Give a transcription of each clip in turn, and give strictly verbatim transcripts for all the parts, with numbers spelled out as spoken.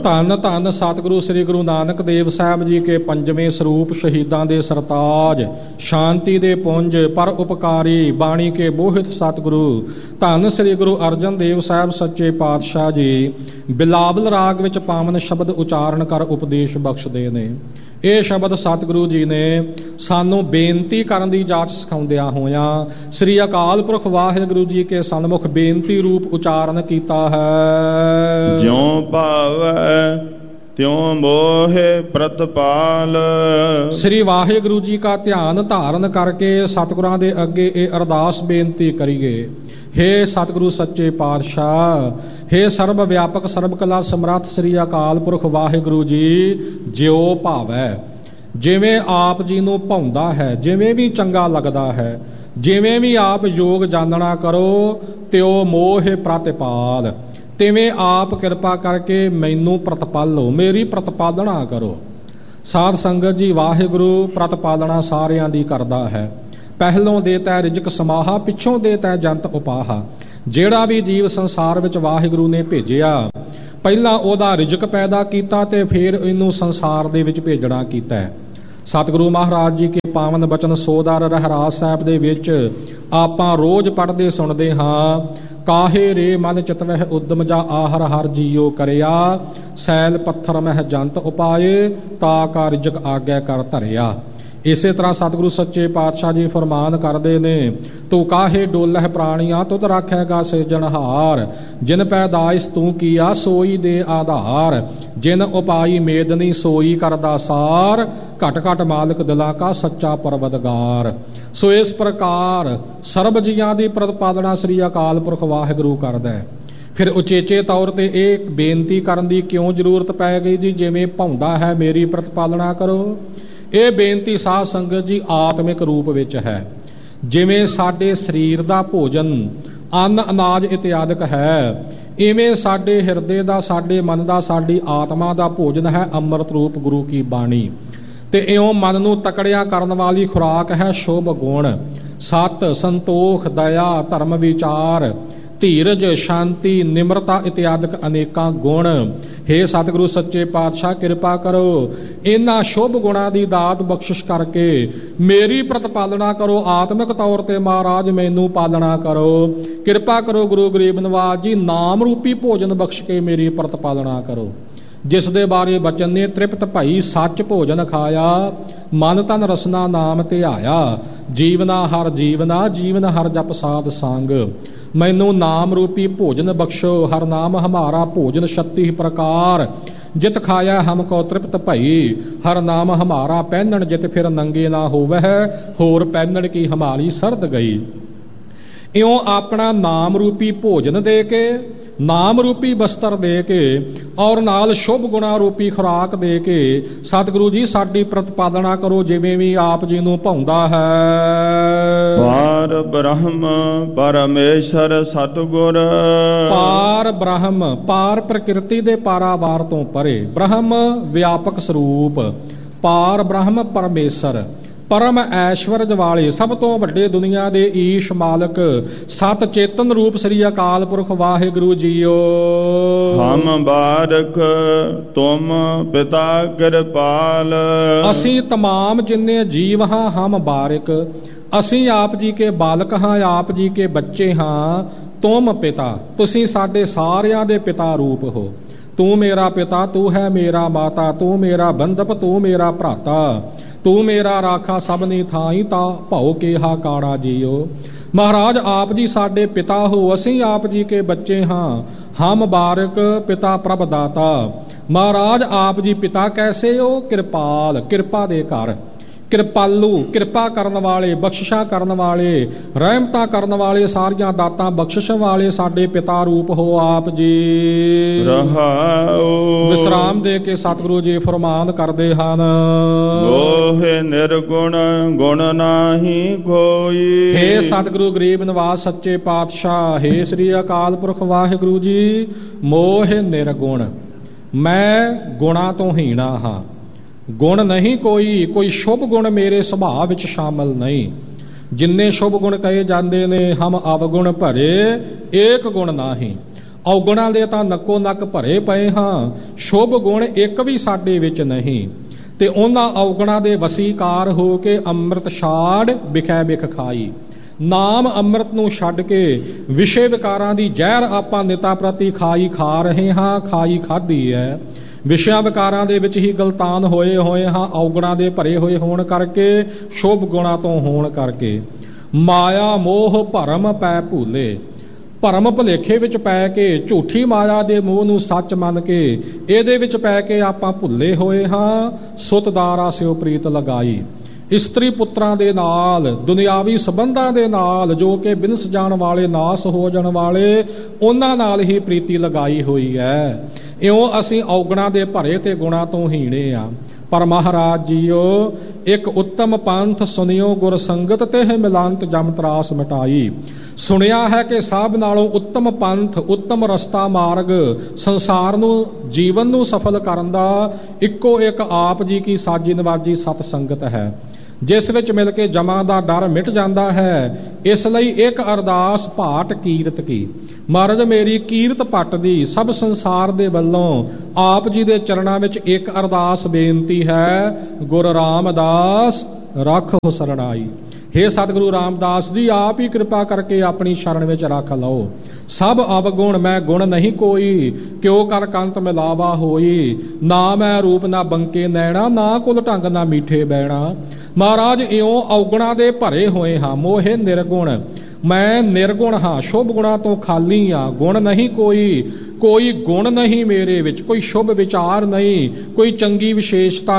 ਧੰਨ ਧੰਨ ਸਤਿਗੁਰੂ ਸ੍ਰੀ ਗੁਰੂ ਨਾਨਕ ਦੇਵ ਸਾਹਿਬ ਜੀ ਕੇ ਪੰਜਵੇਂ ਸਰੂਪ, ਸ਼ਹੀਦਾਂ ਦੇ ਸਰਤਾਜ, ਸ਼ਾਂਤੀ ਦੇ ਪੁੰਜ, ਪਰ ਉਪਕਾਰੀ, ਬਾਣੀ ਕੇ ਬੋਹਿਤ ਸਤਿਗੁਰੂ ਧੰਨ ਸ੍ਰੀ ਗੁਰੂ ਅਰਜਨ ਦੇਵ ਸਾਹਿਬ ਸੱਚੇ ਪਾਤਸ਼ਾਹ ਜੀ ਬਿਲਾਵਲ ਰਾਗ ਵਿੱਚ ਪਾਵਨ ਸ਼ਬਦ ਉਚਾਰਨ ਕਰ ਉਪਦੇਸ਼ ਬਖਸ਼ਦੇ ਨੇ। ਇਹ ਸ਼ਬਦ ਸਤਿਗੁਰੂ ਜੀ ਨੇ ਸਾਨੂੰ ਬੇਨਤੀ ਕਰਨ ਦੀ ਜਾਚ ਸਿਖਾਉਂਦਿਆਂ ਹੋਇਆਂ ਸ੍ਰੀ ਅਕਾਲ ਪੁਰਖ ਵਾਹਿਗੁਰੂ ਜੀ ਕੇ ਸਨਮੁਖ ਬੇਨਤੀ ਰੂਪ ਉਚਾਰਨ ਕੀਤਾ ਹੈ। ਜਿਉ ਭਾਵੈ ਤਿਉ ਮੋਹਿ ਪ੍ਰਤਪਾਲ। ਸ੍ਰੀ ਵਾਹਿਗੁਰੂ ਜੀ का ਧਿਆਨ ਧਾਰਨ ਕਰਕੇ ਸਤਿਗੁਰਾਂ ਦੇ ਅੱਗੇ ਇਹ ਅਰਦਾਸ ਬੇਨਤੀ ਕਰੀਏ। ਹੇ ਸਤਿਗੁਰੂ ਸੱਚੇ ਪਾਤਸ਼ਾਹ, ਹੇ ਸਰਬ ਵਿਆਪਕ ਸਰਬ ਕਲਾ ਸਮਰੱਥ ਸ੍ਰੀ ਅਕਾਲ ਪੁਰਖ ਵਾਹਿਗੁਰੂ ਜੀ, ਜਿਉ ਭਾਵੈ, ਜਿਵੇਂ ਆਪ ਜੀ ਨੂੰ ਭਾਉਂਦਾ ਹੈ, ਜਿਵੇਂ ਵੀ ਚੰਗਾ ਲੱਗਦਾ ਹੈ, ਜਿਵੇਂ ਵੀ ਆਪ ਯੋਗ ਜਾਣਨਾ ਕਰੋ, ਤਿਉ ਮੋਹਿ ਪ੍ਰਤਿਪਾਲ, ਤਿਵੇਂ ਆਪ ਕਿਰਪਾ ਕਰਕੇ ਮੈਨੂੰ ਪ੍ਰਤਪਾਲੋ, ਮੇਰੀ ਪ੍ਰਤਪਾਲਣਾ ਕਰੋ। ਸਾਧ ਸੰਗਤ ਜੀ, ਵਾਹਿਗੁਰੂ ਪ੍ਰਤਪਾਲਣਾ ਸਾਰਿਆਂ ਦੀ ਕਰਦਾ ਹੈ। ਪਹਿਲੋਂ ਦੇ ਤੈ ਰਿਜਕ ਸਮਾਹਾ, ਪਿੱਛੋਂ ਦੇ ਤੈ ਜੰਤ ਉਪਾਹਾ। ਜਿਹੜਾ ਵੀ ਜੀਵ ਸੰਸਾਰ ਵਿੱਚ ਵਾਹਿਗੁਰੂ ਨੇ ਭੇਜਿਆ, ਪਹਿਲਾਂ ਉਹਦਾ ਰਿਜਕ ਪੈਦਾ ਕੀਤਾ ਤੇ ਫਿਰ ਇਹਨੂੰ ਸੰਸਾਰ ਦੇ ਵਿੱਚ ਭੇਜਣਾ ਕੀਤਾ ਹੈ। ਸਤਿਗੁਰੂ ਮਹਾਰਾਜ ਜੀ ਕੇ ਪਾਵਨ ਬਚਨ ਸੋਦਰ ਰਹਿਰਾਸ ਸਾਹਿਬ ਦੇ ਵਿੱਚ ਆਪਾਂ ਰੋਜ਼ ਪੜ੍ਹਦੇ ਸੁਣਦੇ ਹਾਂ। ਕਾਹੇ ਰੇ ਮਨ ਚਿਤਵਹਿ ਉਦਮ ਜਾ ਆਹਰ ਹਰ ਜੀਓ ਕਰਿਆ, ਸੈਲ ਪੱਥਰ ਮਹਿ ਜੰਤ ਉਪਾਏ, ਤਾ ਕਾ ਰਿਜਕ ਆਗਿਆ ਕਰ ਧਰਿਆ। ਇਸੇ ਤਰ੍ਹਾਂ ਸਤਿਗੁਰੂ ਸੱਚੇ ਪਾਤਸ਼ਾਹ ਜੀ ਫਰਮਾਨ ਕਰਦੇ ਨੇ, ਤੂੰ ਕਾਹੇ ਡੋਲਹਿ ਪ੍ਰਾਣੀਆਂ ਤੁਧ ਰਾਖੇਗਾ ਸਿਰਜਣਹਾਰ, ਜਿਨ ਪੈਦਾਇਸ਼ ਤੂੰ ਕੀਆ ਸੋਈ ਦੇ ਆਧਾਰ, ਜਿਨ ਉਪਾਈ ਮੇਦਨੀ ਸੋਈ ਕਰਦਾ ਸਾਰ, ਘਟ ਘਟ ਮਾਲਕ ਦਿਲਾਂ ਕਾ ਸੱਚਾ ਪਰਵਦਗਾਰ। ਸੋ ਇਸ ਪ੍ਰਕਾਰ ਸਰਬ ਜੀਆਂ ਦੀ ਪ੍ਰਤਪਾਲਣਾ ਸ੍ਰੀ ਅਕਾਲ ਪੁਰਖ ਵਾਹਿਗੁਰੂ ਕਰਦਾ ਹੈ। ਫਿਰ ਉਚੇਚੇ ਤੌਰ ਤੇ ਇਹ ਬੇਨਤੀ ਕਰਨ ਦੀ ਕਿਉਂ ਜ਼ਰੂਰਤ ਪੈ ਗਈ ਜੀ, ਜਿਵੇਂ ਭਾਉਂਦਾ ਹੈ ਮੇਰੀ ਪ੍ਰਤਪਾਲਣਾ ਕਰੋ। ਇਹ ਬੇਨਤੀ ਸਾਧ ਸੰਗਤ ਜੀ ਆਤਮਿਕ ਰੂਪ ਵਿੱਚ ਹੈ। ਜਿਵੇਂ ਸਾਡੇ ਸਰੀਰ ਦਾ ਭੋਜਨ ਅੰਨ ਅਨਾਜ ਇਤਿਆਦਿਕ ਹੈ, ਇਵੇਂ ਸਾਡੇ ਹਿਰਦੇ ਦਾ, ਸਾਡੇ ਮਨ ਦਾ, ਸਾਡੀ ਆਤਮਾ ਦਾ ਭੋਜਨ ਹੈ ਅੰਮ੍ਰਿਤ ਰੂਪ ਗੁਰੂ ਕੀ ਬਾਣੀ। ਤੇ ਇਉਂ ਮਨ ਨੂੰ ਤਕੜਿਆ ਕਰਨ ਵਾਲੀ ਖੁਰਾਕ ਹੈ ਸ਼ੁਭ ਗੁਣ, ਸਤ, ਸੰਤੋਖ, ਦਇਆ, ਧਰਮ ਵਿਚਾਰ, ਧੀਰਜ, ਸ਼ਾਂਤੀ, ਨਿਮਰਤਾ ਇਤਿਆਦਿਕ ਅਨੇਕਾਂ ਗੁਣ। ਹੇ ਸਤਿਗੁਰੂ ਸੱਚੇ ਪਾਤਸ਼ਾਹ, ਕਿਰਪਾ ਕਰੋ, ਇਹਨਾਂ ਸ਼ੁਭ ਗੁਣਾਂ ਦੀ ਦਾਤ ਬਖਸ਼ਿਸ਼ ਕਰਕੇ ਮੇਰੀ ਪ੍ਰਤਪਾਲਣਾ ਕਰੋ। ਆਤਮਿਕ ਤੌਰ ਤੇ ਮਹਾਰਾਜ ਮੈਨੂੰ ਪਾਲਣਾ ਕਰੋ। ਕਿਰਪਾ ਕਰੋ ਗੁਰੂ ਗਰੀਬ ਨਿਵਾਜ ਜੀ, ਨਾਮ ਰੂਪੀ ਭੋਜਨ ਬਖਸ਼ ਕੇ ਮੇਰੀ ਪ੍ਰਤਪਾਲਣਾ ਕਰੋ। ਜਿਸ ਦੇ ਬਾਰੇ ਬਚਨ ਨੇ, ਤ੍ਰਿਪਤ ਭਈ ਸੱਚ ਭੋਜਨ ਖਾਇਆ, ਮਨ ਤਨ ਰਸਨਾ ਨਾਮ ਧਿਆਇਆ, ਜੀਵਨਾ ਹਰ ਜੀਵਨਾ, ਜੀਵਨ ਹਰ ਜਪ ਸਾਧ ਸੰਗ। ਮੈਨੂੰ ਨਾਮ ਰੂਪੀ ਭੋਜਨ ਬਖਸ਼ੋ, ਹਰ ਨਾਮ ਹਮਾਰਾ ਭੋਜਨ ਛੱਤੀ ਪ੍ਰਕਾਰ, ਜਿਤ ਖਾਇਆ ਹਮ ਕੋ ਤ੍ਰਿਪਤ ਭਈ, ਹਰ ਨਾਮ ਹਮਾਰਾ ਪਹਿਨਣ, ਜਿਤ ਫਿਰ ਨੰਗੇ ਨਾ ਹੋਵਹਿ, ਹੋਰ ਪਹਿਨਣ ਕੀ ਹਮਾਰੀ ਸਰਦ ਗਈ। ਇਉਂ ਆਪਣਾ ਨਾਮ ਰੂਪੀ ਭੋਜਨ ਦੇ ਕੇ, ਨਾਮ ਰੂਪੀ ਬਸਤਰ ਦੇ ਕੇ, ਔਰ ਨਾਲ ਸ਼ੁਭ ਗੁਣਾ ਰੂਪੀ ਖੁਰਾਕ ਦੇ ਕੇ ਸਤਿਗੁਰੂ ਜੀ ਸਾਡੀ ਪ੍ਰਤਪਾਲਣਾ ਕਰੋ, ਜਿਵੇਂ ਵੀ ਆਪ ਜੀ ਨੂੰ ਭਾਉਂਦਾ ਹੈ। ਪਾਰ ਬ੍ਰਹਮ ਪਰਮੇਸ਼ਰ ਸਤਿਗੁਰ। ਪਾਰ ਬ੍ਰਹਮ, ਪਾਰ ਪ੍ਰਕਿਰਤੀ ਦੇ ਪਾਰਾਵਾਰ ਤੋਂ ਪਰੇ, ਬ੍ਰਹਮ ਵਿਆਪਕ ਸਰੂਪ, ਪਾਰ ਬ੍ਰਹਮ ਪਰਮੇਸ਼ਰ, ਪਰਮ ਐਸ਼ਵਰਜ ਵਾਲੇ, ਸਭ ਤੋਂ ਵੱਡੇ ਦੁਨੀਆ ਦੇ ਈਸ਼ ਮਾਲਕ, ਸਤ ਚੇਤਨ ਰੂਪ ਸ੍ਰੀ ਅਕਾਲ ਪੁਰਖ ਵਾਹਿਗੁਰੂ ਜੀਓ। ਹਮ ਬਾਰਕ ਤੁਮ ਪਿਤਾ ਕਿਰਪਾਲ। ਅਸੀਂ ਤਮਾਮ ਜਿੰਨੇ ਜੀਵ ਹਾਂ, ਹਮ ਬਾਰਿਕ, ਅਸੀਂ ਆਪ ਜੀ ਕੇ ਬਾਲਕ ਹਾਂ, ਆਪ ਜੀ ਕੇ ਬੱਚੇ ਹਾਂ। ਤੁਮ ਪਿਤਾ, ਤੁਸੀਂ ਸਾਡੇ ਸਾਰਿਆਂ ਦੇ ਪਿਤਾ ਰੂਪ ਹੋ। ਤੂੰ ਮੇਰਾ ਪਿਤਾ, ਤੂੰ ਹੈ ਮੇਰਾ ਮਾਤਾ, ਤੂੰ ਮੇਰਾ ਬੰਧਪ, ਤੂੰ ਮੇਰਾ ਭਰਾਤਾ, ਤੂੰ ਮੇਰਾ ਰਾਖਾ ਸਭਨੀ ਥਾਈ, ਤਾ ਭਉ ਕੇਹਾ ਕਾੜਾ ਜੀਓ। ਮਹਾਰਾਜ ਆਪ ਜੀ ਸਾਡੇ ਪਿਤਾ ਹੋ, ਅਸੀਂ ਆਪ ਜੀ ਕੇ ਬੱਚੇ ਹਾਂ। ਹਮ ਬਾਰਕ ਪਿਤਾ ਪ੍ਰਭ ਦਾਤਾ। ਮਹਾਰਾਜ ਆਪ ਜੀ ਪਿਤਾ ਕੈਸੇ ਹੋ? ਕਿਰਪਾਲ, ਕਿਰਪਾ ਦੇ ਘਰ, ਕਿਰਪਾਲੂ, ਕਿਰਪਾ ਕਰਨ ਵਾਲੇ, ਬਖਸ਼ਿਸ਼ਾਂ ਕਰਨ ਵਾਲੇ, ਰਹਿਮਤਾਂ ਕਰਨ ਵਾਲੇ, ਸਾਰੀਆਂ ਦਾਤਾਂ ਬਖਸ਼ਿਸ਼ਾਂ ਵਾਲੇ ਸਾਡੇ ਪਿਤਾ ਰੂਪ ਹੋ ਆਪ ਜੀ। ਰਹਾਉ। ਵਿਸਰਾਮ ਦੇ ਕੇ ਸਤਿਗੁਰੂ ਜੀ ਫਰਮਾਨ ਕਰਦੇ ਹਨ, ਮੋਹਿ ਨਿਰਗੁਣ ਗੁਣ ਨਾਹੀ ਕੋਈ। ਹੇ ਸਤਿਗੁਰੂ ਗਰੀਬ ਨਿਵਾਸ ਸੱਚੇ ਪਾਤਸ਼ਾਹ, ਹੇ ਸ੍ਰੀ ਅਕਾਲ ਪੁਰਖ ਵਾਹਿਗੁਰੂ ਜੀ, ਮੋਹ ਨਿਰਗੁਣ, ਮੈਂ ਗੁਣਾਂ ਤੋਂ ਹੀਣਾ ਹਾਂ। ਗੁਣ ਨਹੀਂ ਕੋਈ, ਕੋਈ ਸ਼ੁਭ ਗੁਣ ਮੇਰੇ ਸੁਭਾਅ ਵਿੱਚ ਸ਼ਾਮਲ ਨਹੀਂ। ਜਿੰਨੇ ਸ਼ੁਭ ਗੁਣ ਕਹੇ ਜਾਂਦੇ ਨੇ, ਹਮ ਅਵਗੁਣ ਭਰੇ ਏਕ ਗੁਣ ਨਾਹੀ। ਔਗਣਾਂ ਦੇ ਤਾਂ ਨੱਕੋ ਨੱਕ ਭਰੇ ਪਏ ਹਾਂ, ਸ਼ੁਭ ਗੁਣ ਇੱਕ ਵੀ ਸਾਡੇ ਵਿੱਚ ਨਹੀਂ। ਤੇ ਉਹਨਾਂ ਔਗਣਾਂ ਦੇ ਵਸੀਕਾਰ ਹੋ ਕੇ ਅੰਮ੍ਰਿਤ ਛਾੜ ਵਿਖੈ ਵਿਖ ਖਾਈ। ਨਾਮ ਅੰਮ੍ਰਿਤ ਨੂੰ ਛੱਡ ਕੇ ਵਿਸ਼ੇ ਵਿਕਾਰਾਂ ਦੀ ਜ਼ਹਿਰ ਆਪਾਂ ਨਿਤਾ ਪ੍ਰਤੀ ਖਾਈ ਖਾ ਰਹੇ ਹਾਂ, ਖਾਈ ਖਾਧੀ ਹੈ। ਵਿਸ਼ਿਆਂ ਵਿਕਾਰਾਂ ਦੇ ਵਿੱਚ ਹੀ ਗਲਤਾਨ ਹੋਏ ਹੋਏ ਹਾਂ, ਔਗਣਾਂ ਦੇ ਭਰੇ ਹੋਏ ਹੋਣ ਕਰਕੇ, ਸ਼ੁਭ ਗੁਣਾਂ ਤੋਂ ਹੋਣ ਕਰਕੇ। ਮਾਇਆ ਮੋਹ ਭਰਮ ਪੈ ਭੂਲੇ, ਭਰਮ ਭੁਲੇਖੇ ਵਿੱਚ ਪੈ ਕੇ, ਝੂਠੀ ਮਾਇਆ ਦੇ ਮੋਹ ਨੂੰ ਸੱਚ ਮੰਨ ਕੇ ਇਹਦੇ ਵਿੱਚ ਪੈ ਕੇ ਆਪਾਂ ਭੁੱਲੇ ਹੋਏ ਹਾਂ। ਸੁਤਦਾਰਾ ਸਿਓ ਪ੍ਰੀਤ ਲਗਾਈ, ਇਸਤਰੀ ਪੁੱਤਰਾਂ ਦੇ ਨਾਲ, ਦੁਨਿਆਵੀ ਸੰਬੰਧਾਂ ਦੇ ਨਾਲ, ਜੋ ਕਿ ਬਿਨਸ ਜਾਣ ਵਾਲੇ, ਨਾਸ ਹੋ ਜਾਣ ਵਾਲੇ, ਉਹਨਾਂ ਨਾਲ ਹੀ ਪ੍ਰੀਤੀ ਲਗਾਈ ਹੋਈ ਹੈ। ਇਉਂ ਅਸੀਂ ਔਗਣਾਂ ਦੇ ਭਰੇ ਤੇ ਗੁਣਾਂ ਤੋਂ ਹੀਣੇ ਆ। ਪਰ ਮਹਾਰਾਜ ਜੀਓ, ਇੱਕ ਉੱਤਮ ਪੰਥ ਸੁਣਿਓ ਗੁਰ ਸੰਗਤ ਤੇ ਮਿਲੰਤ ਜਮ ਤਰਾਸ ਮਿਟਾਈ। ਸੁਣਿਆ ਹੈ ਕਿ ਸਭ ਨਾਲੋਂ ਉੱਤਮ ਪੰਥ, ਉੱਤਮ ਰਸਤਾ, ਮਾਰਗ ਸੰਸਾਰ ਨੂੰ, ਜੀਵਨ ਨੂੰ ਸਫਲ ਕਰਨ ਦਾ ਇੱਕੋ ਇੱਕ ਆਪ ਜੀ ਕੀ ਸਾਜੀ ਨਵਾਜੀ ਸਤ ਸੰਗਤ ਹੈ, ਜਿਸ ਵਿੱਚ ਮਿਲ ਕੇ ਜਮਾਂ ਦਾ ਡਰ ਮਿਟ ਜਾਂਦਾ ਹੈ। ਇਸ ਲਈ ਇੱਕ ਅਰਦਾਸ ਭਾਟ ਕੀਰਤ ਕੀ, ਮਹਾਰਾਜ ਮੇਰੀ ਕੀਰਤ ਪੱਟ ਦੀ ਸਭ ਸੰਸਾਰ ਦੇ ਵੱਲੋਂ ਆਪ ਜੀ ਦੇ ਚਰਨਾਂ ਵਿੱਚ ਇੱਕ ਅਰਦਾਸ ਬੇਨਤੀ ਹੈ, ਗੁਰ ਰਾਮਦਾਸ ਰੱਖੋ ਸਰਣਾਈ। हे ਸਤਿਗੁਰੂ ਰਾਮਦਾਸ ਜੀ, ਆਪ ਹੀ ਕਿਰਪਾ ਕਰਕੇ ਆਪਣੀ ਸ਼ਰਨ ਵਿੱਚ ਰੱਖ ਲਓ। ਸਭ ਅਵਗੁਣ ਮੈਂ ਗੁਣ ਨਹੀਂ ਕੋਈ, ਕਿਉ ਕਰ ਕੰਤ ਮਿਲਾਵਾ ਹੋਈ। ਨਾ ਮੈਂ ਰੂਪ ਨਾ ਬੰਕੇ ਨੈਣਾ, ਨਾ ਕੁਲ ਢੰਗ ਨਾ ਮੀਠੇ ਬੈਣਾ। ਮਹਾਰਾਜ ਇਉਂ ਔਗੁਣਾਂ ਦੇ ਭਰੇ ਹੋਏ ਹਾਂ, ਮੋਹੇ ਨਿਰਗੁਣ, ਮੈਂ ਨਿਰਗੁਣ ਹਾਂ, ਸ਼ੁਭ ਗੁਣਾਂ ਤੋਂ ਖਾਲੀ ਹਾਂ। ਗੁਣ ਨਹੀਂ ਕੋਈ, ਕੋਈ ਗੁਣ ਨਹੀਂ ਮੇਰੇ ਵਿੱਚ, ਕੋਈ ਸ਼ੁਭ ਵਿਚਾਰ ਨਹੀਂ, ਕੋਈ ਚੰਗੀ ਵਿਸ਼ੇਸ਼ਤਾ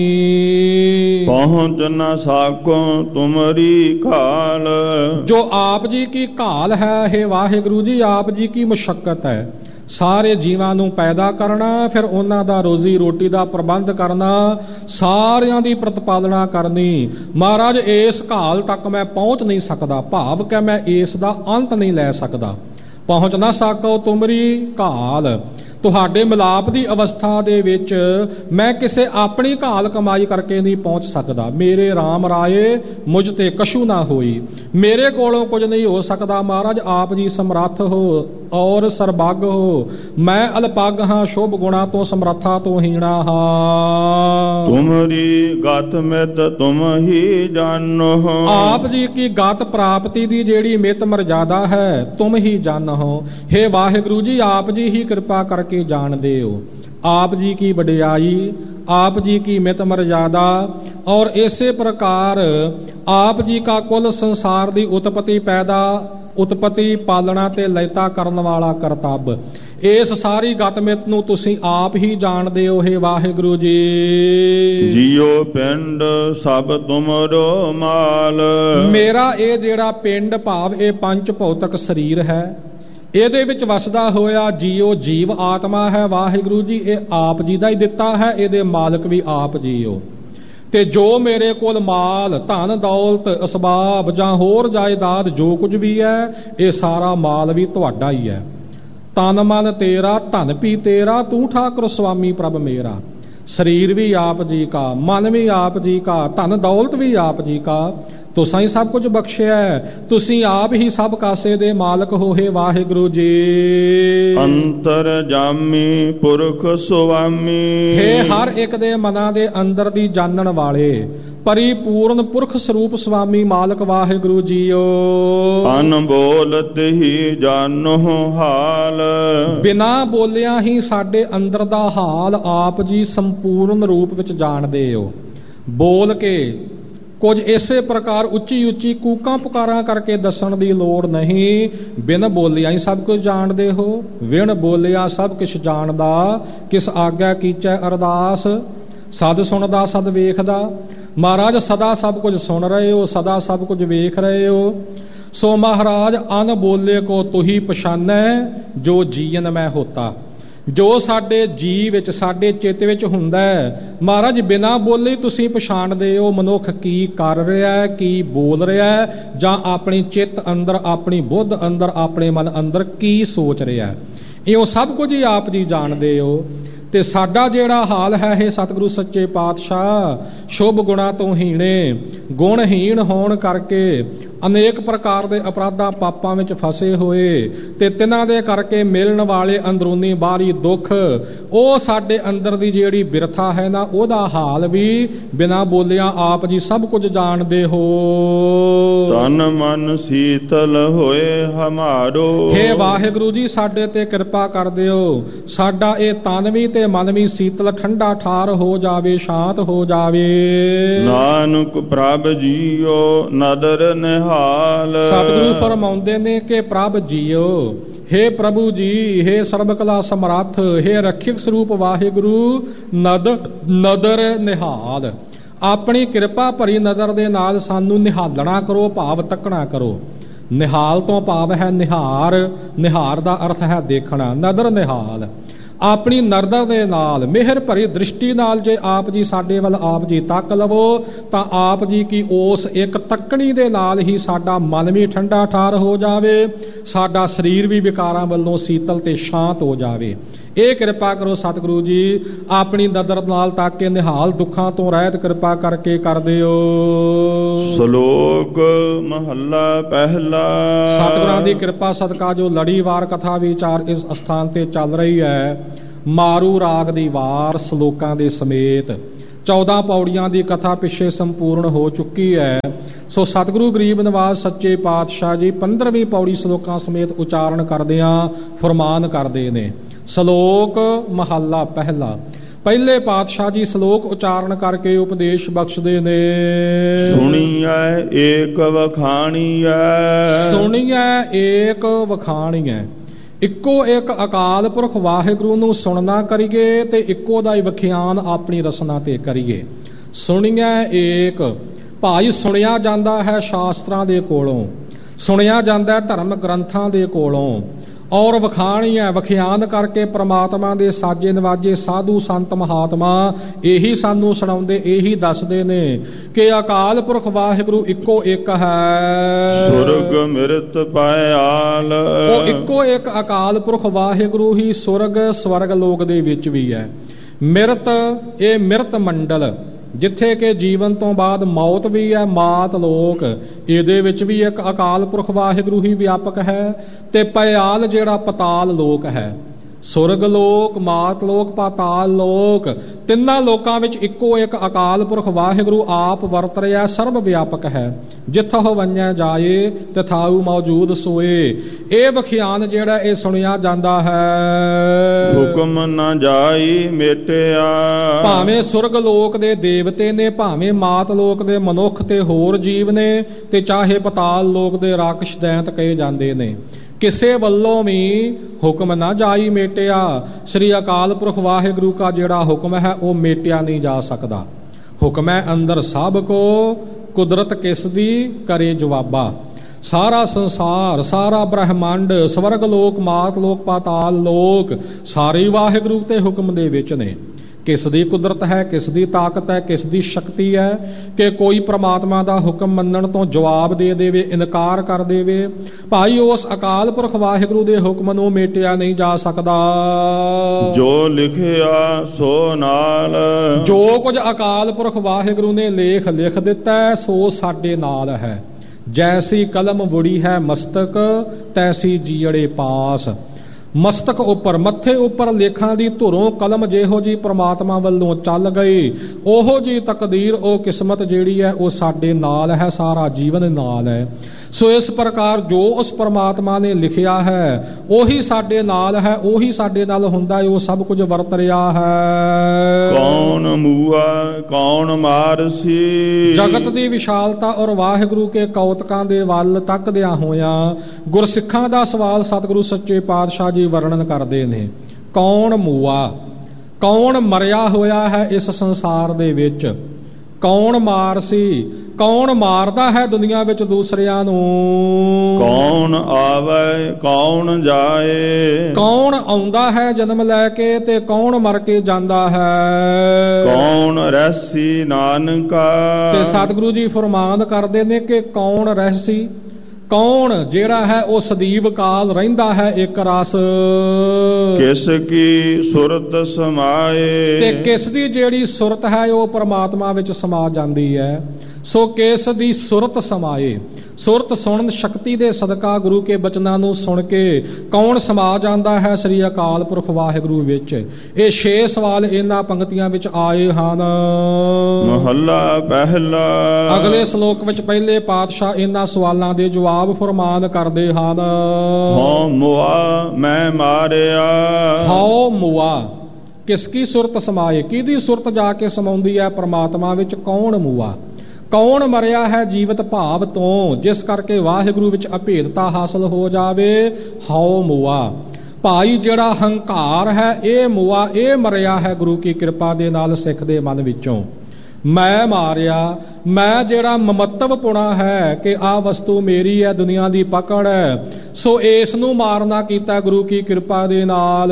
ਨਹੀਂ। ਪਹੁੰਚ ਨਾ ਸਾਕੋ ਤੁਮਰੀ ਘਾਲ, ਜੋ ਆਪ ਜੀ ਕੀ ਘਾਲ ਹੈ। हे ਵਾਹਿਗੁਰੂ ਜੀ, ਆਪ ਜੀ ਕੀ ਮੁਸ਼ੱਕਤ ਹੈ। ਸਾਰੇ ਜੀਵਾਂ ਨੂੰ ਪੈਦਾ ਕਰਨਾ, ਫਿਰ ਉਹਨਾਂ ਦਾ ਰੋਜ਼ੀ ਰੋਟੀ ਦਾ ਪ੍ਰਬੰਧ ਕਰਨਾ, ਸਾਰਿਆਂ ਦੀ ਪ੍ਰਤਪਾਲਨਾ ਕਰਨੀ। ਮਹਾਰਾਜ ਇਸ ਘਾਲ ਤੱਕ ਮੈਂ ਪਹੁੰਚ ਨਹੀਂ ਸਕਦਾ, ਭਾਵ ਕਿ ਮੈਂ ਇਸ ਦਾ ਅੰਤ ਨਹੀਂ ਲੈ ਸਕਦਾ। ਪਹੁੰਚ ਨਾ ਸਕੋ ਤੁਮਰੀ ਘਾਲ, ਤੁਹਾਡੇ ਮਿਲਾਪ ਦੀ ਅਵਸਥਾ ਦੇ ਵਿੱਚ ਮੈਂ ਕਿਸੇ ਆਪਣੀ ਘਾਲ ਕਮਾਈ ਕਰਕੇ ਨਹੀਂ ਪਹੁੰਚ ਸਕਦਾ। ਮੇਰੇ ਰਾਮ ਰਾਏ ਮੁਝ ਤੇ ਕਛੂ ਨਾ ਹੋਈ, ਮੇਰੇ ਕੋਲੋਂ ਕੁਝ ਨਹੀਂ ਹੋ ਸਕਦਾ। ਮਹਾਰਾਜ ਆਪ ਜੀ ਸਮਰੱਥ ਹੋ ਔਰ ਸਰਬੱਗ ਹੋ, ਮੈਂ ਅਲਪੱਗ ਹਾਂ, ਸ਼ੁਭ ਗੁਣਾਂ ਤੋਂ ਸਮਰੱਥਾ ਤੋਂ ਹੀਣਾ ਹਾਂ। ਤੁਮਰੀ ਗਤ ਮਿਤ ਤੁਮ ਹੀ ਜਾਨੋ, ਆਪ ਜੀ ਕੀ ਗਤ ਪ੍ਰਾਪਤੀ ਦੀ ਜਿਹੜੀ ਮਿਤ ਮਰਜ਼ਾਦਾ ਹੈ, ਤੁਮ ਹੀ ਜਾਣੋ। हे ਵਾਹਿਗੁਰੂ ਜੀ, ਆਪ ਜੀ ਹੀ ਕਿਰਪਾ ਕਰਕੇ ਜਾਣਦੇ ਹੋ। ਆਪ ਜੀ ਕੀ ਵਡਿਆਈ, ਆਪ ਜੀ ਕੀ ਮਿਤ ਮਰਜ਼ਾਦਾ, ਔਰ ਇਸੇ ਪ੍ਰਕਾਰ ਆਪ ਜੀ का ਕੁੱਲ ਸੰਸਾਰ ਦੀ ਉਤਪਤੀ ਪੈਦਾ, ਉਤਪਤੀ ਪਾਲਣਾ ਤੇ ਲੈਤਾ ਕਰਨ ਵਾਲਾ ਕਰਤੱਵ, ਇਸ ਸਾਰੀ ਗਤਮਿਤ ਨੂੰ ਤੁਸੀਂ ਆਪ ਹੀ ਜਾਣਦੇ ਹੋ। हे ਵਾਹਿਗੁਰੂ ਜੀ, ਜੀਓ ਪਿੰਡ ਸਭ ਤੁਮਰੋ ਮਾਲ, ਮੇਰਾ ਇਹ ਜਿਹੜਾ ਪਿੰਡ ਭਾਵ ਇਹ ਪੰਜ ਭੌਤਿਕ ਸਰੀਰ ਹੈ, ਇਹਦੇ ਵਿੱਚ ਵਸਦਾ ਹੋਇਆ ਜੀਓ ਜੀਵ ਆਤਮਾ ਹੈ। ਵਾਹਿਗੁਰੂ ਜੀ, ਇਹ ਆਪ ਜੀ ਦਾ ਹੀ ਦਿੱਤਾ ਹੈ, ਇਹਦੇ ਮਾਲਕ ਵੀ ਆਪ ਜੀ ਹੋ। ਤੇ ਜੋ ਮੇਰੇ ਕੋਲ ਮਾਲ, ਧਨ ਦੌਲਤ, ਅਸਬਾਬ ਜਾਂ ਹੋਰ ਜਾਇਦਾਦ ਜੋ ਕੁਝ ਵੀ ਹੈ, ਇਹ ਸਾਰਾ ਮਾਲ ਵੀ ਤੁਹਾਡਾ ਹੀ ਹੈ। ਤਨ ਮਨ ਤੇਰਾ, ਧਨ ਵੀ ਤੇਰਾ, ਤੂੰ ਠਾਕੁਰ ਸੁਆਮੀ ਪ੍ਰਭ ਮੇਰਾ। ਸਰੀਰ ਵੀ ਆਪ ਜੀ ਕਾ, ਮਨ ਵੀ ਆਪ ਜੀ ਕਾ, ਧਨ ਦੌਲਤ ਵੀ ਆਪ ਜੀ ਕਾ। ਤੁਸਾਂ ਹੀ ਸਭ ਕੁਝ ਬਖਸ਼ਿਆ, ਤੁਸੀਂ ਆਪ ਹੀ ਸਭ ਕਾਸੇ ਦੇ ਮਾਲਕ ਹੋ। हे ਵਾਹਿਗੁਰੂ ਜੀ, ਅੰਤਰ ਜਾਮੀ ਪੁਰਖ ਸੁਆਮੀ, हे ਹਰ ਇੱਕ ਦੇ ਮਨਾਂ ਦੇ ਅੰਦਰ ਦੀ ਜਾਣਨ ਵਾਲੇ, ਪਰਿਪੂਰਨ ਪੁਰਖ ਸਰੂਪ ਸੁਆਮੀ ਮਾਲਕ ਵਾਹਿਗੁਰੂ ਜੀਓ। ਅਨਬੋਲਤ ਹੀ ਜਾਨੋ ਹਾਲ, ਬਿਨਾ ਬੋਲਿਆ ਹੀ ਸਾਡੇ ਅੰਦਰ ਦਾ ਹਾਲ ਆਪ ਜੀ ਸੰਪੂਰਨ ਰੂਪ ਵਿੱਚ ਜਾਣਦੇ ਹੋ। ਬੋਲ ਕੇ ਕੁਝ ਇਸੇ ਪ੍ਰਕਾਰ ਉੱਚੀ ਉੱਚੀ ਕੂਕਾਂ ਪੁਕਾਰਾਂ ਕਰਕੇ ਦੱਸਣ ਦੀ ਲੋੜ ਨਹੀਂ। ਬਿਨ ਬੋਲਿਆ ਹੀ ਸਭ ਕੁਝ ਜਾਣਦੇ ਹੋ। ਵਿਣ ਬੋਲਿਆ ਸਭ ਕੁਛ ਜਾਣਦਾ, ਕਿਸ ਆਗਿਆ ਕੀਚੈ ਅਰਦਾਸ। ਸਦ ਸੁਣਦਾ ਸਦ ਵੇਖਦਾ, ਮਹਾਰਾਜ ਸਦਾ ਸਭ ਕੁਝ ਸੁਣ ਰਹੇ ਹੋ, ਸਦਾ ਸਭ ਕੁਝ ਵੇਖ ਰਹੇ ਹੋ। ਸੋ ਮਹਾਰਾਜ ਅਨ ਬੋਲੇ ਕੋ ਤੁਹੀ ਪਛਾਨੈ, ਜੋ ਜੀਵਨ ਮੈਂ ਹੋਤਾ। ਜੋ ਸਾਡੇ ਜੀ ਵਿੱਚ, ਸਾਡੇ ਚਿੱਤ ਵਿੱਚ ਹੁੰਦਾ ਹੈ, ਮਹਾਰਾਜ ਬਿਨਾਂ ਬੋਲੇ ਤੁਸੀਂ ਪਛਾਣਦੇ ਹੋ ਮਨੁੱਖ ਕੀ ਕਰ ਰਿਹਾ ਹੈ, ਕੀ ਬੋਲ ਰਿਹਾ ਹੈ, ਜਾਂ ਆਪਣੀ ਚਿੱਤ ਅੰਦਰ, ਆਪਣੀ ਬੁੱਧ ਅੰਦਰ, ਆਪਣੇ ਮਨ ਅੰਦਰ ਕੀ ਸੋਚ ਰਿਹਾ ਹੈ। ਇਹ ਸਭ ਕੁਝ ਹੀ ਆਪ ਜੀ ਜਾਣਦੇ ਹੋ। ਤੇ ਸਾਡਾ ਜਿਹੜਾ ਹਾਲ ਹੈ, ਇਹ ਸਤਿਗੁਰੂ ਸੱਚੇ ਪਾਤਸ਼ਾਹ, ਸ਼ੁਭ ਗੁਣਾਂ ਤੋਂ ਹੀਣੇ, ਗੁਣਹੀਣ ਹੋਣ ਕਰਕੇ ਅਨੇਕ ਪ੍ਰਕਾਰ ਦੇ ਅਪਰਾਧਾਂ ਪਾਪਾਂ ਵਿੱਚ ਫਸੇ ਹੋਏ ਤੇ ਤਿਨਾਂ ਦੇ ਕਰਕੇ ਮਿਲਣ ਵਾਲੇ ਅੰਦਰੂਨੀ ਬਾਹਰੀ ਦੁੱਖ, ਉਹ ਸਾਡੇ ਅੰਦਰ ਦੀ ਜਿਹੜੀ ਬਿਰਥਾ ਹੈ ਨਾ, ਉਹਦਾ ਹਾਲ ਵੀ ਬਿਨਾਂ ਬੋਲਿਆਂ ਆਪ ਜੀ ਸਭ ਕੁਝ ਜਾਣਦੇ ਹੋ। ਤਨ ਮਨ ਸੀਤਲ ਹੋਏ ਹਮਾਰੋ। ਹੇ ਵਾਹਿਗੁਰੂ ਜੀ, ਸਾਡੇ ਤੇ ਕਿਰਪਾ ਕਰ ਦਿਓ, ਸਾਡਾ ਇਹ ਤਨ ਵੀ ਤੇ ਮਨ ਵੀ ਸੀਤਲ ਠੰਡਾ ਠਾਰ ਹੋ ਜਾਵੇ, ਸ਼ਾਂਤ ਹੋ ਜਾਵੇ। ਨਾਨਕ ਪ੍ਰਭ ਜੀਓ ਨਦਰ ਨਿਹਾਲ। ਸਤਿਗੁਰੂ ਫਰਮਾਉਂਦੇ ਨੇ ਕਿ ਪ੍ਰਭ ਜੀਓ, ਹੇ ਪ੍ਰਭੂ ਜੀ, ਹੇ ਸਰਬ ਕਲਾ ਸਮਰੱਥ, ਹੇ ਰੱਖਿਅਕ ਸਰੂਪ ਵਾਹਿਗੁਰੂ, ਨਦ ਨਦਰ ਨਿਹਾਲ, ਆਪਣੀ ਕਿਰਪਾ ਭਰੀ ਨਜ਼ਰ ਦੇ ਨਾਲ ਸਾਨੂੰ ਨਿਹਾਲਣਾ ਕਰੋ, ਭਾਵ ਤੱਕਣਾ ਕਰੋ। ਨਿਹਾਲ ਤੋਂ ਭਾਵ ਹੈ ਨਿਹਾਰ, ਨਿਹਾਰ ਦਾ ਅਰਥ ਹੈ ਦੇਖਣਾ। ਨਦਰ ਨਿਹਾਲ, ਆਪਣੀ ਨਜ਼ਰ ਦੇ ਨਾਲ, ਮਿਹਰ ਭਰੀ ਦ੍ਰਿਸ਼ਟੀ ਨਾਲ ਜੇ ਆਪ ਜੀ ਸਾਡੇ ਵੱਲ ਆਪ ਜੀ ਤੱਕ ਲਵੋ ਤਾਂ ਆਪ ਜੀ ਕੀ ਉਸ ਇੱਕ ਤੱਕਣੀ ਦੇ ਨਾਲ ਹੀ ਸਾਡਾ ਮਨ ਵੀ ਠੰਡਾ ਠਾਰ ਹੋ ਜਾਵੇ, ਸਾਡਾ ਸਰੀਰ ਵੀ ਵਿਕਾਰਾਂ ਵੱਲੋਂ ਸੀਤਲ ਤੇ ਸ਼ਾਂਤ ਹੋ ਜਾਵੇ। ਇਹ ਕਿਰਪਾ ਕਰੋ ਸਤਿਗੁਰੂ ਜੀ, ਆਪਣੀ ਨਜ਼ਰ ਨਾਲ ਤੱਕ ਕੇ ਨਿਹਾਲ ਦੁੱਖਾਂ ਤੋਂ ਰਹਿਤ ਕਿਰਪਾ ਕਰਕੇ ਕਰ ਦਿਓ। ਸ਼ਲੋਕ ਮਹੱਲਾ ਪਹਿਲਾ। ਸਤਿਗੁਰਾਂ ਦੀ ਕਿਰਪਾ ਸਦਕਾ ਜੋ ਲੜੀਵਾਰ ਕਥਾ ਵਿਚਾਰ ਇਸ ਅਸਥਾਨ ਤੇ ਚੱਲ ਰਹੀ ਹੈ, ਮਾਰੂ ਰਾਗ ਦੀ ਵਾਰ ਸ਼ਲੋਕਾਂ ਦੇ ਸਮੇਤ ਚੌਦਾਂ ਪੌੜੀਆਂ ਦੀ ਕਥਾ ਪਿੱਛੇ ਸੰਪੂਰਨ ਹੋ ਚੁੱਕੀ ਹੈ। ਸੋ ਸਤਿਗੁਰੂ ਗਰੀਬ ਨਿਵਾਸ ਸੱਚੇ ਪਾਤਸ਼ਾਹ ਜੀ ਪੰਦਰਵੀਂ ਪੌੜੀ ਸ਼ਲੋਕਾਂ ਸਮੇਤ ਉਚਾਰਨ ਕਰਦਿਆਂ ਫਰਮਾਨ ਕਰਦੇ ਨੇ। ਸ਼ਲੋਕ ਮਹੱਲਾ ਪਹਿਲਾ। ਪਹਿਲੇ ਪਾਤਸ਼ਾਹ ਜੀ ਸ਼ਲੋਕ ਉਚਾਰਨ ਕਰਕੇ ਉਪਦੇਸ਼ ਬਖਸ਼ਦੇ ਨੇ। ਸੁਣੀਐ ਏਕ ਵਖਾਣੀਐ। ਸੁਣੀਐ ਏਕ ਵਖਾਣੀਐ, ਇੱਕੋ ਇੱਕ ਅਕਾਲ ਪੁਰਖ ਵਾਹਿਗੁਰੂ ਨੂੰ ਸੁਣਨਾ ਕਰੀਏ ਤੇ ਇੱਕੋ ਦਾ ਹੀ ਵਖਿਆਨ ਆਪਣੀ ਰਸਨਾ ਤੇ ਕਰੀਏ। ਸੁਣੀਐ ਏਕ, ਭਾਈ ਸੁਣਿਆ ਜਾਂਦਾ ਹੈ ਸ਼ਾਸਤਰਾਂ ਦੇ ਕੋਲੋਂ, ਸੁਣਿਆ ਜਾਂਦਾ ਹੈ ਧਰਮ ਗ੍ਰੰਥਾਂ ਦੇ ਕੋਲੋਂ, ਔਰ ਵਖਾਣੀ ਹੈ ਵਖਿਆਨ ਕਰਕੇ ਪ੍ਰਮਾਤਮਾ ਦੇ ਸਾਜੇ ਨਵਾਜੇ ਸਾਧੂ ਸੰਤ ਮਹਾਤਮਾ ਇਹੀ ਸਾਨੂੰ ਸੁਣਾਉਂਦੇ, ਇਹੀ ਦੱਸਦੇ ਨੇ ਕਿ ਅਕਾਲ ਪੁਰਖ ਵਾਹਿਗੁਰੂ ਇੱਕੋ ਇੱਕ ਹੈ। ਸੁਰਗ ਮਿਰਤ ਪਾਇਆਲ, ਉਹ ਇੱਕੋ ਇੱਕ ਅਕਾਲ ਪੁਰਖ ਵਾਹਿਗੁਰੂ ਹੀ ਸੁਰਗ ਸਵਰਗ ਲੋਕ ਦੇ ਵਿੱਚ ਵੀ ਹੈ। ਮਿਰਤ, ਇਹ ਮਿਰਤ ਮੰਡਲ ਜਿੱਥੇ ਕਿ ਜੀਵਨ ਤੋਂ ਬਾਅਦ ਮੌਤ ਵੀ ਹੈ, ਮਾਤ ਲੋਕ, ਇਹਦੇ ਵਿੱਚ ਵੀ ਇੱਕ ਅਕਾਲ ਪੁਰਖ ਵਾਹਿਗੁਰੂ ਹੀ ਵਿਆਪਕ ਹੈ। ਤੇ ਪਇਆਲ ਜਿਹੜਾ ਪਤਾਲ ਲੋਕ ਹੈ, ਸੁਰਗ ਲੋਕ, ਮਾਤ ਲੋਕ, ਪਾਤਾਲ ਲੋਕ, ਤਿੰਨਾਂ ਲੋਕਾਂ ਵਿੱਚ ਇੱਕੋ ਇੱਕ ਅਕਾਲ ਪੁਰਖ ਵਾਹਿਗੁਰੂ ਆਪ ਵਰਤ ਰਿਹਾ, ਸਰਬ ਵਿਆਪਕ ਹੈ। ਜਿੱਥੋਂ ਵੰਨਿਆ ਜਾਏ ਤਥਾਉ ਮੌਜੂਦ ਸੋਏ। ਇਹ ਵਖਿਆਨ ਜਿਹੜਾ ਇਹ ਸੁਣਿਆ ਜਾਂਦਾ ਹੈ। ਹੁਕਮ ਨਾ ਜਾਈ ਮੇਟਿਆ, ਭਾਵੇਂ ਸੁਰਗ ਲੋਕ ਦੇ ਦੇਵਤੇ ਨੇ, ਭਾਵੇਂ ਮਾਤ ਲੋਕ ਦੇ ਮਨੁੱਖ ਤੇ ਹੋਰ ਜੀਵ ਨੇ, ਤੇ ਚਾਹੇ ਪਤਾਲ ਲੋਕ ਦੇ ਰਾਕਸ਼ ਦੈਂਤ ਕਹੇ ਜਾਂਦੇ ਨੇ, ਕਿਸੇ ਵੱਲੋਂ ਵੀ ਹੁਕਮ ਨਾ ਜਾਈ ਮੇਟਿਆ। ਸ੍ਰੀ ਅਕਾਲ ਪੁਰਖ ਵਾਹਿਗੁਰੂ ਦਾ ਜਿਹੜਾ ਹੁਕਮ ਹੈ ਉਹ ਮੇਟਿਆ ਨਹੀਂ ਜਾ ਸਕਦਾ। ਹੁਕਮ ਹੈ ਅੰਦਰ ਸਭ ਕੋ, ਕੁਦਰਤ ਕਿਸ ਦੀ ਕਰੇ ਜਵਾਬਾ। ਸਾਰਾ ਸੰਸਾਰ, ਸਾਰਾ ਬ੍ਰਹਮੰਡ, ਸਵਰਗ ਲੋਕ, ਮਾਤ ਲੋਕ, ਪਾਤਾਲ ਲੋਕ, ਸਾਰੇ ਵਾਹਿਗੁਰੂ ਦੇ ਹੁਕਮ ਦੇ ਵਿੱਚ ਨੇ। ਕਿਸ ਦੀ ਕੁਦਰਤ ਹੈ, ਕਿਸ ਦੀ ਤਾਕਤ ਹੈ, ਕਿਸ ਦੀ ਸ਼ਕਤੀ ਹੈ ਕਿ ਕੋਈ ਪ੍ਰਮਾਤਮਾ ਦਾ ਹੁਕਮ ਮੰਨਣ ਤੋਂ ਜਵਾਬ ਦੇ ਦੇਵੇ, ਇਨਕਾਰ ਕਰ ਦੇਵੇ। ਭਾਈ ਉਸ ਅਕਾਲ ਪੁਰਖ ਵਾਹਿਗੁਰੂ ਦੇ ਹੁਕਮ ਨੂੰ ਮੇਟਿਆ ਨਹੀਂ ਜਾ ਸਕਦਾ। ਜੋ ਲਿਖਿਆ ਸੋ ਨਾਲ, ਜੋ ਕੁਝ ਅਕਾਲ ਪੁਰਖ ਵਾਹਿਗੁਰੂ ਨੇ ਲੇਖ ਲਿਖ ਦਿੱਤਾ ਸੋ ਸਾਡੇ ਨਾਲ ਹੈ। ਜੈਸੀ ਕਲਮ ਵੁੜੀ ਹੈ ਮਸਤਕ, ਤੈਸੀ ਜੀੜੇ ਪਾਸ। ਮਸਤਕ ਉੱਪਰ, ਮੱਥੇ ਉੱਪਰ ਲੇਖਾਂ ਦੀ ਧੁਰੋਂ ਕਲਮ ਜਿਹੋ ਜੀ ਪ੍ਰਮਾਤਮਾ ਵੱਲੋਂ ਚੱਲ ਗਈ, ਉਹੋ ਜੀ ਤਕਦੀਰ, ਉਹ ਕਿਸਮਤ ਜਿਹੜੀ ਹੈ ਉਹ ਸਾਡੇ ਨਾਲ ਹੈ, ਸਾਰਾ ਜੀਵਨ ਨਾਲ ਹੈ। ਸੋ ਇਸ ਪ੍ਰਕਾਰ ਜੋ ਉਸ ਪ੍ਰਮਾਤਮਾ ਨੇ ਲਿਖਿਆ ਹੈ ਉਹੀ ਸਾਡੇ ਨਾਲ ਹੈ, ਉਹੀ ਸਾਡੇ ਨਾਲ ਹੁੰਦਾ ਹੈ, ਉਹ ਸਭ ਕੁਝ ਵਰਤ ਰਿਹਾ ਹੈ। ਕੌਣ ਮੂਆ ਕੌਣ ਮਾਰਸੀ, ਜਗਤ ਦੀ ਵਿਸ਼ਾਲਤਾ ਔਰ ਵਾਹਿਗੁਰੂ ਕੇ ਕੌਤਕਾਂ ਦੇ ਵੱਲ ਤੱਕਦਿਆਂ ਹੋਇਆਂ ਗੁਰਸਿੱਖਾਂ ਦਾ ਸਵਾਲ ਸਤਿਗੁਰੂ ਸੱਚੇ ਪਾਤਸ਼ਾਹ ਜੀ ਵਰਣਨ ਕਰਦੇ ਨੇ। ਕੌਣ ਮੂਆ, ਕੌਣ ਮਰਿਆ ਹੋਇਆ ਹੈ ਇਸ ਸੰਸਾਰ ਦੇ ਵਿੱਚ, ਕੌਣ ਮਾਰਸੀ, ਕੌਣ ਮਾਰਦਾ ਹੈ ਦੁਨੀਆ ਵਿੱਚ ਦੂਸਰਿਆਂ ਨੂੰ, ਕੌਣ ਆਵੇ ਕੌਣ ਜਾਏ, ਕੌਣ ਆਉਂਦਾ ਹੈ ਜਨਮ ਲੈ ਕੇ ਤੇ ਕੌਣ ਮਰ ਕੇ ਜਾਂਦਾ ਹੈ, ਕੌਣ ਰਹਿਸੀ ਨਾਨਕਾ। ਤੇ ਸਤਿਗੁਰੂ ਜੀ ਫਰਮਾਨ ਕਰਦੇ ਨੇ ਕਿ ਕੌਣ ਰਹਿਸੀ, ਕੌਣ ਜਿਹੜਾ ਹੈ ਉਹ ਸਦੀਵ ਕਾਲ ਰਹਿੰਦਾ ਹੈ ਇੱਕ ਰਸ। ਕਿਸ ਕੀ ਸੁਰਤ ਸਮਾਏ, ਤੇ ਕਿਸ ਦੀ ਜਿਹੜੀ ਸੁਰਤ ਹੈ ਉਹ ਪਰਮਾਤਮਾ ਵਿੱਚ ਸਮਾ ਜਾਂਦੀ ਹੈ। ਸੋ ਕਿਸ ਦੀ ਸੁਰਤ ਸਮਾਏ, ਸੁਰਤ ਸੁਣਨ ਸ਼ਕਤੀ ਦੇ ਸਦਕਾ ਗੁਰੂ ਕੇ ਬਚਨਾਂ ਨੂੰ ਸੁਣ ਕੇ ਕੌਣ ਸਮਾ ਜਾਂਦਾ ਹੈ ਸ੍ਰੀ ਅਕਾਲ ਪੁਰਖ ਵਾਹਿਗੁਰੂ ਵਿੱਚ। ਇਹ ਛੇ ਸਵਾਲ ਇਹਨਾਂ ਪੰਕਤੀਆਂ ਵਿੱਚ ਆਏ ਹਨ। ਮਹੱਲਾ ਪਹਿਲਾ। ਅਗਲੇ ਸ਼ਲੋਕ ਵਿੱਚ ਪਹਿਲੇ ਪਾਤਸ਼ਾਹ ਇਹਨਾਂ ਸਵਾਲਾਂ ਦੇ ਜਵਾਬ ਫਰਮਾਨ ਕਰਦੇ ਹਨ। ਹਉ ਮੁਆ ਮੈਂ ਮਾਰਿਆ। ਹਉ ਮੁਆ ਕਿਸ ਕੀ ਸੁਰਤ ਸਮਾਏ, ਕਿਹਦੀ ਸੁਰਤ ਜਾ ਕੇ ਸਮਾਉਂਦੀ ਹੈ ਪ੍ਰਮਾਤਮਾ ਵਿੱਚ? ਕੌਣ ਮੁਆ, ਕੌਣ ਮਰਿਆ ਹੈ ਜੀਵਤ ਭਾਵ ਤੋਂ, ਜਿਸ ਕਰਕੇ ਵਾਹਿਗੁਰੂ ਵਿੱਚ ਅਭੇਦਤਾ ਹਾਸਲ ਹੋ ਜਾਵੇ। ਹਉ ਮੁਆ ਭਾਈ ਜਿਹੜਾ ਹੰਕਾਰ ਹੈ ਇਹ ਮੁਆ, ਇਹ ਮਰਿਆ ਹੈ ਗੁਰੂ ਕੀ ਕਿਰਪਾ ਦੇ ਨਾਲ ਸਿੱਖ ਦੇ ਮਨ ਵਿੱਚੋਂ। ਮੈਂ ਮਾਰਿਆ, ਮੈਂ ਜਿਹੜਾ ਮਮੱਤਵਪੁਣਾ ਹੈ ਕਿ ਆਹ ਵਸਤੂ ਮੇਰੀ ਹੈ, ਦੁਨੀਆ ਦੀ ਪਕੜ ਹੈ, ਸੋ ਇਸ ਨੂੰ ਮਾਰਨਾ ਕੀਤਾ ਗੁਰੂ ਕੀ ਕਿਰਪਾ ਦੇ ਨਾਲ।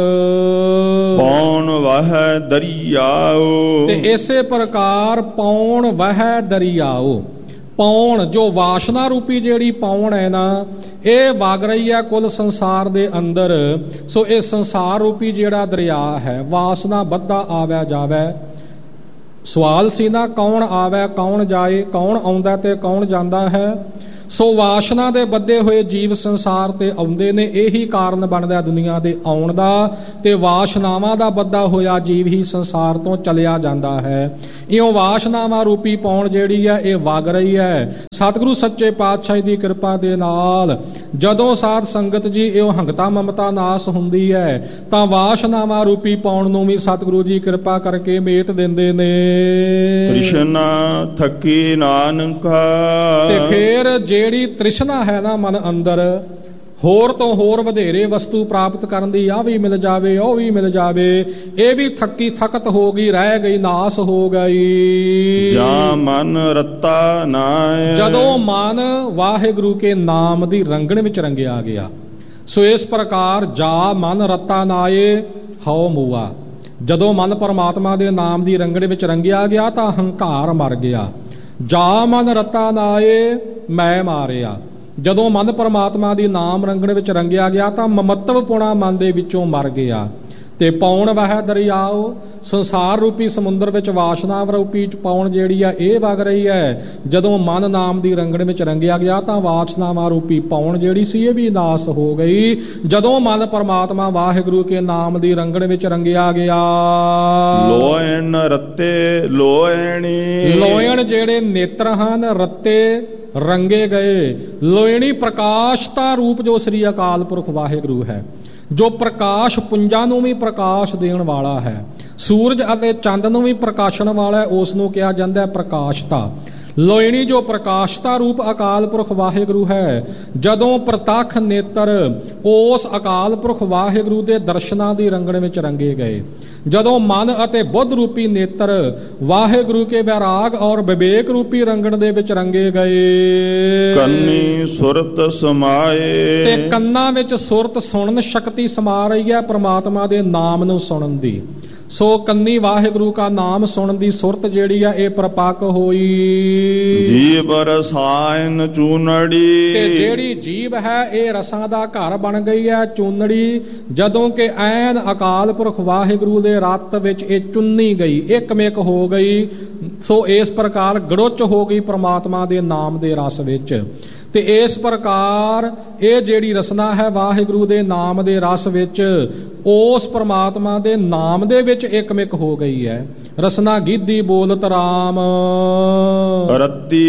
ਪੌਣ ਵਹਿ ਦਰਿਆਓ। ਤੇ ਇਸੇ ਪ੍ਰਕਾਰ ਪੌਣ ਵਹਿ ਦਰਿਆਓ, ਪੌਣ ਜੋ ਵਾਸ਼ਨਾ ਰੂਪੀ ਜਿਹੜੀ ਪੌਣ ਹੈ ਨਾ, ਇਹ ਵਗ ਰਹੀ ਹੈ ਕੁੱਲ ਸੰਸਾਰ ਦੇ ਅੰਦਰ। ਸੋ ਇਹ ਸੰਸਾਰ ਰੂਪੀ ਜਿਹੜਾ ਦਰਿਆ ਹੈ, ਵਾਸਨਾ ਵੱਧਦਾ ਆਵੈ ਜਾਵੈ। ਸਵਾਲ ਸੀ ਨਾ, ਕੌਣ ਆਵੈ ਕੌਣ ਜਾਏ, ਕੌਣ ਆਉਂਦਾ ਤੇ ਕੌਣ ਜਾਂਦਾ ਹੈ। ਸੋ ਵਾਸ਼ਨਾ ਦੇ ਬੱਧੇ ਹੋਏ ਜੀਵ ਸੰਸਾਰ ਤੇ ਆਉਂਦੇ ਨੇ, ਇਹੀ ਕਾਰਨ ਬਣਦਾ ਦੁਨੀਆ ਦੇ ਆਉਣ ਦਾ। ਤੇ ਵਾਸ਼ਨਾਵਾਂ ਦਾ ਬੱਧਾ ਹੋਇਆ ਜੀਵ ਹੀ ਸੰਸਾਰ ਤੋਂ ਚਲਿਆ ਜਾਂਦਾ ਹੈ। ਇਉਂ ਵਾਸ਼ਨਾਵਾਂ ਰੂਪੀ ਪੌਣ ਜਿਹੜੀ ਹੈ ਇਹ ਵਗ ਰਹੀ ਹੈ। ਸਤਿਗੁਰੂ ਸੱਚੇ ਪਾਤਸ਼ਾਹ ਦੀ ਕਿਰਪਾ ਦੇ ਨਾਲ ਜਦੋਂ ਸਾਧ ਸੰਗਤ ਜੀ ਇਉਂ ਹੰਗਤਾ ਮਮਤਾ ਨਾਸ ਹੁੰਦੀ ਹੈ ਤਾਂ ਵਾਸ਼ਨਾਵਾਂ ਰੂਪੀ ਪੌਣ ਨੂੰ ਵੀ ਸਤਿਗੁਰੂ ਜੀ ਕਿਰਪਾ ਕਰਕੇ ਮੇਟ ਦਿੰਦੇ ਨੇ। ਤ੍ਰਿਸ਼ਨਾ ਥਕੀ ਨਾਨਕਾ। ਤੇ ਫੇਰ ਜਿਹੜੀ ਤ੍ਰਿਸ਼ਨਾ ਹੈ ਨਾ ਮਨ ਅੰਦਰ, ਹੋਰ ਤੋਂ ਹੋਰ ਵਧੇਰੇ ਵਸਤੂ ਪ੍ਰਾਪਤ ਕਰਨ ਦੀ, ਆਹ ਵੀ ਮਿਲ ਜਾਵੇ ਉਹ ਵੀ ਮਿਲ ਜਾਵੇ, ਇਹ ਵੀ ਥੱਕੀ ਥਕਤ ਹੋ ਗਈ, ਰਹਿ ਗਈ, ਨਾਸ ਹੋ ਗਈ। ਜਾਂ ਮਨ ਰਤਾ ਨਾਏ। ਜਦੋਂ ਮਨ ਵਾਹਿਗੁਰੂ ਕੇ ਨਾਮ ਦੀ ਰੰਗਣ ਵਿੱਚ ਰੰਗਿਆ ਗਿਆ। ਸੋ ਇਸ ਪ੍ਰਕਾਰ ਜਾ ਮਨ ਰਤਾ ਨਾਏ ਹਉ ਮੂਆ। ਜਦੋਂ ਮਨ ਪਰਮਾਤਮਾ ਦੇ ਨਾਮ ਦੀ ਰੰਗਣ ਵਿੱਚ ਰੰਗਿਆ ਗਿਆ ਤਾਂ ਹੰਕਾਰ ਮਰ ਗਿਆ। ਜਾ ਮਨ ਰਤਾ ਨਾਏ ਮੈਂ ਮਾਰਿਆ। ਜਦੋਂ ਮਨ ਪਰਮਾਤਮਾ ਦੀ ਨਾਮ ਰੰਗਣ ਵਿੱਚ ਰੰਗਿਆ ਗਿਆ ਤਾਂ ਮਮੱਤਵਪੁਣਾ ਮਨ ਦੇ ਵਿੱਚੋਂ ਮਰ ਗਿਆ। ਤੇ ਪੌਣ ਵਹਿ ਦਰਿਆਓ, ਸੰਸਾਰ ਰੂਪੀ ਸਮੁੰਦਰ ਵਿੱਚ ਵਾਸ਼ਨਾ ਰੂਪੀ ਪੌਣ ਜਿਹੜੀ ਆ ਇਹ ਵਗ ਰਹੀ ਹੈ। ਜਦੋਂ ਮਨ ਨਾਮ ਦੀ ਰੰਗਣ ਵਿੱਚ ਰੰਗਿਆ ਗਿਆ ਤਾਂ ਵਾਸ਼ਨਾਵਾਂ ਰੂਪੀ ਪੌਣ ਜਿਹੜੀ ਸੀ ਇਹ ਵੀ ਨਾਸ ਹੋ ਗਈ। ਜਦੋਂ ਮਨ ਪਰਮਾਤਮਾ ਵਾਹਿਗੁਰੂ ਕੇ ਨਾਮ ਦੀ ਰੰਗਣ ਵਿੱਚ ਰੰਗਿਆ ਗਿਆ। ਲੋਇਣ ਰੱਤੇ ਲੋਇਣੀ। ਲੋਇਣ ਜਿਹੜੇ ਨੇਤਰ ਹਨ, ਰੱਤੇ ਰੰਗੇ ਗਏ। ਲੋਇਣੀ ਪ੍ਰਕਾਸ਼ਤਾ ਰੂਪ ਜੋ ਸ੍ਰੀ ਅਕਾਲ ਪੁਰਖ ਵਾਹਿਗੁਰੂ ਹੈ, ਜੋ ਪ੍ਰਕਾਸ਼ ਪੁੰਜਾਂ ਨੂੰ ਵੀ ਪ੍ਰਕਾਸ਼ ਦੇਣ ਵਾਲਾ ਹੈ, ਸੂਰਜ ਅਤੇ ਚੰਦ ਨੂੰ ਵੀ ਪ੍ਰਕਾਸ਼ਣ ਵਾਲਾ ਹੈ, ਉਸ ਨੂੰ ਕਿਹਾ ਜਾਂਦਾ ਹੈ ਪ੍ਰਕਾਸ਼ਤਾ। ਲੋਇਣੀ ਜੋ ਪ੍ਰਕਾਸ਼ਤਾ ਰੂਪ ਅਕਾਲ ਪੁਰਖ ਵਾਹਿਗੁਰੂ ਹੈ, ਜਦੋਂ ਪ੍ਰਤੱਖ ਨੇਤਰ ਉਸ ਅਕਾਲ ਪੁਰਖ ਵਾਹਿਗੁਰੂ ਦੇ ਦਰਸ਼ਨਾਂ ਦੀ ਰੰਗਣ ਵਿੱਚ ਰੰਗੇ ਗਏ, ਜਦੋਂ ਮਨ ਅਤੇ ਬੁੱਧ ਰੂਪੀ ਨੇਤਰ ਵਾਹਿਗੁਰੂ ਕੇ ਵੈਰਾਗ ਔਰ ਵਿਵੇਕ ਰੂਪੀ ਰੰਗਣ ਦੇ ਵਿੱਚ ਰੰਗੇ ਗਏ। ਕੰਨੀ ਸੁਰਤ ਸਮਾਏ। ਤੇ ਕੰਨਾਂ ਵਿੱਚ ਸੁਰਤ ਸੁਣਨ ਸ਼ਕਤੀ ਸਮਾ ਰਹੀ ਹੈ ਪ੍ਰਮਾਤਮਾ ਦੇ ਨਾਮ ਨੂੰ ਸੁਣਨ ਦੀ। ਸੋ ਕੰਨੀ ਵਾਹਿਗੁਰੂ ਕਾ ਨਾਮ ਸੁਣਨ ਦੀ ਸੁਰਤ ਜਿਹੜੀ ਆ ਇਹ ਪ੍ਰਪੱਕ ਹੋਈ। ਜੀਵ ਰਸਾਇਨ ਚੂਨੜੀ। ਤੇ ਜਿਹੜੀ ਜੀਵ ਹੈ ਇਹ ਰਸਾਂ ਦਾ ਘਰ ਬਣ ਗਈ ਹੈ, ਚੂਨੜੀ। ਜਦੋਂ ਕਿ ਐਨ ਅਕਾਲ ਪੁਰਖ ਵਾਹਿਗੁਰੂ ਦੇ ਰਤ ਵਿੱਚ ਇਹ ਚੁੰਨੀ ਗਈ, ਇੱਕਮਿਕ ਹੋ ਗਈ। ਸੋ ਇਸ ਪ੍ਰਕਾਰ ਗੜੁੱਚ ਹੋ ਗਈ ਪ੍ਰਮਾਤਮਾ ਦੇ ਨਾਮ ਦੇ ਰਸ ਵਿੱਚ। ਤੇ ਇਸ ਪ੍ਰਕਾਰ ਇਹ ਜਿਹੜੀ ਰਸਨਾ ਹੈ ਵਾਹਿਗੁਰੂ ਦੇ ਨਾਮ ਦੇ ਰਸ ਵਿੱਚ, ਉਸ ਪ੍ਰਮਾਤਮਾ ਦੇ ਨਾਮ ਦੇ ਵਿੱਚ ਇੱਕਮਿਕ ਹੋ ਗਈ ਹੈ। ਰਸਨਾ ਗੀਧੀ ਬੋਲਤ ਰਾਮ। ਰੱਤੀ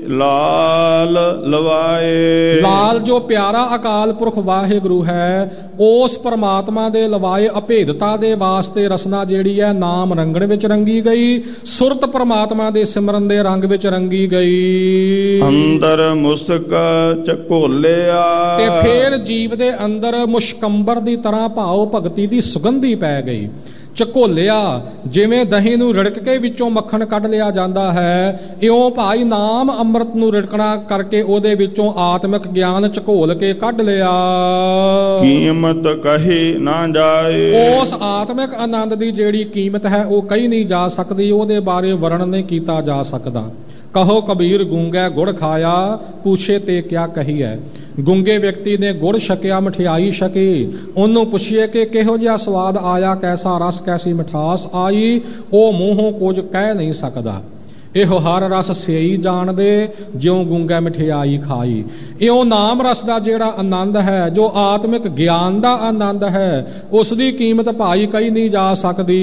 ਲਾਲ ਲਵਾਏ। ਲਾਲ ਜੋ ਪਿਆਰਾ ਅਕਾਲ ਪੁਰਖ ਵਾਹਿਗੁਰੂ ਹੈ, ਉਸ ਪ੍ਰਮਾਤਮਾ ਦੇ ਲਵਾਏ ਅਭੇਦਤਾ ਦੇ ਵਾਸਤੇ ਰਸਨਾ ਜਿਹੜੀ ਹੈ ਨਾਮ ਰੰਗਣ ਵਿੱਚ ਰੰਗੀ ਗਈ, ਸੁਰਤ ਪ੍ਰਮਾਤਮਾ ਦੇ ਸਿਮਰਨ ਦੇ ਰੰਗ ਵਿੱਚ ਰੰਗੀ ਗਈ। ਅੰਦਰ ਮੁਸਕ ਝਕੋਲਿਆ। ਤੇ ਫੇਰ ਜੀਵ ਦੇ ਅੰਦਰ ਮੁਸ਼ਕੰਬਰ ਦੀ ਤਰ੍ਹਾਂ ਭਾਵ ਭਗਤੀ ਦੀ ਸੁਗੰਧੀ ਪੈ ਗਈ। ਝਕੋਲਿਆ ਜਿਵੇਂ ਦਹੀਂ ਨੂੰ ਰਿੜਕ ਕੇ ਵਿੱਚੋਂ ਮੱਖਣ ਕੱਢ ਲਿਆ ਜਾਂਦਾ ਹੈ, ਇਉਂ ਭਾਈ ਨਾਮ ਅੰਮ੍ਰਿਤ ਨੂੰ ਰਿੜਕਣਾ ਕਰਕੇ ਉਹਦੇ ਵਿੱਚੋਂ ਆਤਮਿਕ ਗਿਆਨ ਝਕੋਲ ਕੇ ਕੱਢ ਲਿਆ। ਕੀਮਤ ਕਹੀ ਨਾ ਜਾਏ। ਉਸ ਆਤਮਿਕ ਆਨੰਦ ਦੀ ਜਿਹੜੀ ਕੀਮਤ ਹੈ ਉਹ ਕਹੀ ਨਹੀਂ ਜਾ ਸਕਦੀ, ਉਹਦੇ ਬਾਰੇ ਵਰਣਨ ਨਹੀਂ ਕੀਤਾ ਜਾ ਸਕਦਾ। ਕਹੋ ਕਬੀਰ ਗੂੰਗਾ ਗੁੜ ਖਾਇਆ, ਪੁੱਛੇ ਤੇ ਕਿਆ ਕਹੀ ਹੈ। ਗੁੰਗੇ ਵਿਅਕਤੀ ਨੇ ਗੁੜ ਛਕਿਆ, ਮਠਿਆਈ ਛਕੀ, ਉਹਨੂੰ ਪੁੱਛੀਏ ਕਿ ਕਿਹੋ ਜਿਹਾ ਸਵਾਦ ਆਇਆ, ਕੈਸਾ ਰਸ, ਕੈਸੀ ਮਿਠਾਸ ਆਈ, ਉਹ ਮੂੰਹੋਂ ਕੁਝ ਕਹਿ ਨਹੀਂ ਸਕਦਾ। ਇਹੋ ਹਰ ਰਸ ਸਿਆਈ ਜਾਣਦੇ, ਜਿਉਂ ਗੂੰਗਾ ਮਠਿਆਈ ਖਾਈ। ਇਉਂ ਨਾਮ ਰਸ ਦਾ ਜਿਹੜਾ ਆਨੰਦ ਹੈ, ਜੋ ਆਤਮਿਕ ਗਿਆਨ ਦਾ ਆਨੰਦ ਹੈ, ਉਸ ਦੀ ਕੀਮਤ ਭਾਈ ਕਹੀ ਨਹੀਂ ਜਾ ਸਕਦੀ।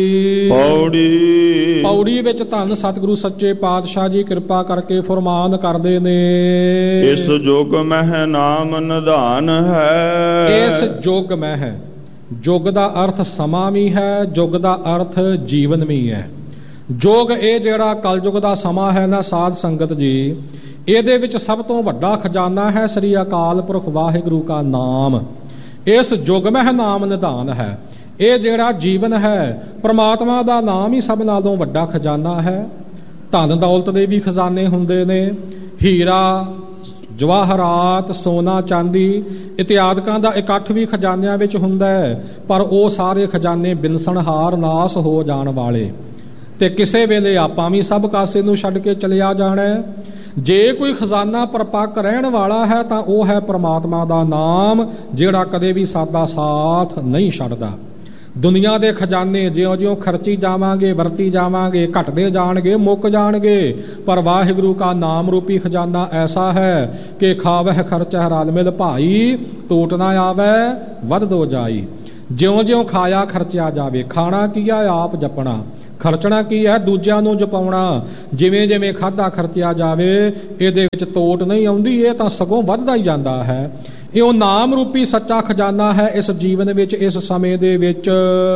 ਪੌੜੀ ਪੌੜੀ ਵਿੱਚ ਧੰਨ ਸਤਿਗੁਰੂ ਸੱਚੇ ਪਾਤਸ਼ਾਹ ਜੀ ਕਿਰਪਾ ਕਰਕੇ ਫਰਮਾਨ ਕਰਦੇ ਨੇ, ਇਸ ਜੁਗ ਮਹਿ ਨਾਮ ਨਿਧਾਨ ਹੈ। ਇਸ ਜੁਗ ਮਹਿ, ਜੁਗ ਦਾ ਅਰਥ ਸਮਾਂ ਵੀ ਹੈ, ਜੁਗ ਦਾ ਅਰਥ ਜੀਵਨ ਵੀ ਹੈ। ਜੋਗ ਇਹ ਜਿਹੜਾ ਕਲਯੁਗ ਦਾ ਸਮਾਂ ਹੈ ਨਾ ਸਾਧ ਸੰਗਤ ਜੀ, ਇਹਦੇ ਵਿੱਚ ਸਭ ਤੋਂ ਵੱਡਾ ਖਜ਼ਾਨਾ ਹੈ ਸ੍ਰੀ ਅਕਾਲ ਪੁਰਖ ਵਾਹਿਗੁਰੂ ਕਾ ਨਾਮ। ਇਸ ਜੁਗ ਮਹਿ ਨਾਮ ਨਿਧਾਨ ਹੈ। ਇਹ ਜਿਹੜਾ ਜੀਵਨ ਹੈ, ਪ੍ਰਮਾਤਮਾ ਦਾ ਨਾਮ ਹੀ ਸਭ ਨਾਲੋਂ ਵੱਡਾ ਖਜ਼ਾਨਾ ਹੈ। ਧਨ ਦੌਲਤ ਦੇ ਵੀ ਖਜ਼ਾਨੇ ਹੁੰਦੇ ਨੇ, ਹੀਰਾ ਜਵਾਹਰਾਤ ਸੋਨਾ ਚਾਂਦੀ ਇਤਿਆਦਿਕਾਂ ਦਾ ਇਕੱਠ ਵੀ ਖਜ਼ਾਨਿਆਂ ਵਿੱਚ ਹੁੰਦਾ ਹੈ, ਪਰ ਉਹ ਸਾਰੇ ਖਜ਼ਾਨੇ ਬਿਨਸਣਹਾਰ ਨਾਸ ਹੋ ਜਾਣ ਵਾਲੇ, ਤੇ ਕਿਸੇ ਵੇਲੇ ਆਪਾਂ ਵੀ ਸਭ ਕਾਸੇ ਨੂੰ ਛੱਡ ਕੇ ਚਲਿਆ ਜਾਣਾ। ਜੇ ਕੋਈ ਖਜ਼ਾਨਾ ਪਰਪੱਕ ਰਹਿਣ ਵਾਲਾ ਹੈ ਤਾਂ ਉਹ ਹੈ ਪ੍ਰਮਾਤਮਾ ਦਾ ਨਾਮ, ਜਿਹੜਾ ਕਦੇ ਵੀ ਸਾਡਾ ਸਾਥ ਨਹੀਂ ਛੱਡਦਾ। ਦੁਨੀਆ ਦੇ ਖਜ਼ਾਨੇ ਜਿਉਂ-ਜਿਉਂ ਖਰਚੀ ਜਾਵਾਂਗੇ, ਵਰਤੀ ਜਾਵਾਂਗੇ, ਘਟਦੇ ਜਾਣਗੇ, ਮੁੱਕ ਜਾਣਗੇ, ਪਰ ਵਾਹਿਗੁਰੂ ਕਾ ਨਾਮ ਰੂਪੀ ਖਜ਼ਾਨਾ ਐਸਾ ਹੈ ਕਿ ਖਾਵਹਿ ਖਰਚਹਿ ਰਲ ਮਿਲ ਭਾਈ, ਟੋਟ ਨਾ ਆਵੈ ਵੱਧਦੋ ਜਾਈ। ਜਿਉਂ-ਜਿਉਂ ਖਾਇਆ ਖਰਚਿਆ ਜਾਵੇ। ਖਾਣਾ ਕੀ ਆ? ਆਪ ਜਪਣਾ। ਖਰਚਣਾ ਕੀ ਹੈ? ਦੂਜਿਆਂ ਨੂੰ ਜਪਾਉਣਾ। ਜਿਵੇਂ ਜਿਵੇਂ ਖਾਧਾ ਖਰਚਿਆ ਜਾਵੇ, ਇਹਦੇ ਵਿੱਚ ਤੋਟ ਨਹੀਂ ਆਉਂਦੀ, ਇਹ ਤਾਂ ਸਗੋਂ ਵੱਧਦਾ ਹੀ ਜਾਂਦਾ ਹੈ। ਇਹ ਉਹ ਨਾਮ ਰੂਪੀ ਸੱਚਾ ਖਜ਼ਾਨਾ ਹੈ ਇਸ ਜੀਵਨ ਵਿੱਚ, ਇਸ ਸਮੇਂ ਦੇ ਵਿੱਚ।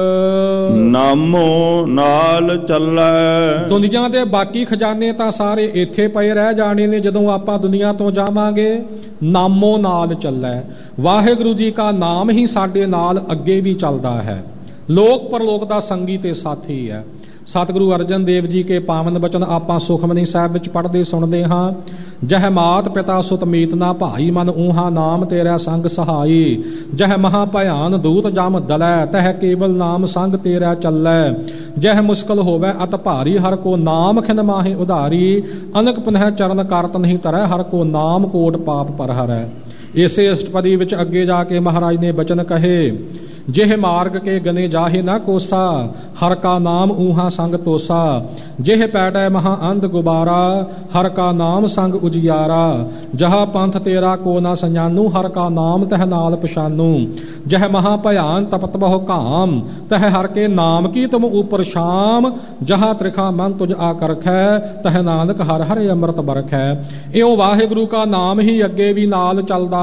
ਨਾਮੋ ਨਾਲ ਚੱਲੈ। ਦੁਨੀਆ ਦੇ ਬਾਕੀ ਖਜ਼ਾਨੇ ਤਾਂ ਸਾਰੇ ਇੱਥੇ ਪਏ ਰਹਿ ਜਾਣੇ ਨੇ ਜਦੋਂ ਆਪਾਂ ਦੁਨੀਆ ਤੋਂ ਜਾਵਾਂਗੇ। ਨਾਮੋ ਨਾਲ ਚੱਲੈ, ਵਾਹਿਗੁਰੂ ਜੀ ਕਾ ਨਾਮ ਹੀ ਸਾਡੇ ਨਾਲ ਅੱਗੇ ਵੀ ਚੱਲਦਾ ਹੈ। ਲੋਕ ਪਰਲੋਕ ਦਾ ਸੰਗੀ ਤੇ ਸਾਥੀ ਹੈ। ਸਤਿਗੁਰੂ ਅਰਜਨ ਦੇਵ ਜੀ ਕੇ ਪਾਵਨ ਬਚਨ ਆਪਾਂ ਸੁਖਮਨੀ ਸਾਹਿਬ ਵਿੱਚ ਪੜ੍ਹਦੇ ਸੁਣਦੇ ਹਾਂ। ਜਹ ਮਾਤ ਪਿਤਾ ਸੁਤ ਮੀਤ ਨਾ ਭਾਈ, ਮਨ ਊਹਾ ਨਾਮ ਤੇਰਾ ਸੰਗ ਸਹਾਈ। ਜਹ ਮਹਾ ਭਿਆਨ ਦੂਤ ਜਮ ਦਲੈ, ਤਹ ਕੇਵਲ ਨਾਮ ਸੰਗ ਤੇਰਾ ਚੱਲੈ। ਜਹ ਮੁਸ਼ਕਲ ਹੋਵੇ ਅਤ ਭਾਰੀ, ਹਰ ਕੋ ਨਾਮ ਖਿਨ ਮਾਹੇ ਉਧਾਰੀ। ਅਨਕ ਪੁਨਹ ਚਰਨ ਕਰਤ ਨਹੀਂ ਤਰੈ, ਹਰ ਕੋ ਨਾਮ ਕੋਟ ਪਾਪ ਪਰ ਹਰੈ। ਇਸੇ ਅਸ਼ਟਪਦੀ ਵਿੱਚ ਅੱਗੇ ਜਾ ਕੇ ਮਹਾਰਾਜ ਨੇ ਬਚਨ ਕਹੇ, ਜਿਹ ਮਾਰਗ ਕੇ ਗਨੇ ਜਾਹੇ ਨਾ ਕੋਸਾ, ਹਰ ਕਾ ਨਾਮ ਊਹਾ ਸੰਗ ਤੋਸਾ। ਜਿਹ ਪੈਟੈ ਮਹਾ ਅੰਧ ਗੁਬਾਰਾ, ਹਰ ਕਾ ਨਾਮ ਸੰਗ ਉਜਿਆਰਾ। ਜਹਾ ਪੰਥ ਤੇਰਾ ਕੋ ਨਾ ਸੰਜਾਨੂ, ਹਰ ਕਾ ਨਾਮ ਤਹ ਨਾਲ ਪਛਾਨੂ। ਜਹ ਮਹਾ ਭਿਆਨ ਤਪਤ ਬਹੁ ਕਾਮ, ਤਹ ਹਰ ਕੇ ਨਾਮ ਕੀ ਤੁਮ ਉਪਰ ਸ਼ਾਮ। ਜਹਾ ਤ੍ਰਿਖਾ ਮਨ ਤੁਝ ਆਕਰਖੈ, ਤਹ ਨਾਨਕ ਹਰ ਹਰ ਅੰਮ੍ਰਿਤ ਬਰਖੈ। ਇਉਂ ਵਾਹਿਗੁਰੂ ਕਾ ਨਾਮ ਹੀ ਅੱਗੇ ਵੀ ਨਾਲ ਚੱਲਦਾ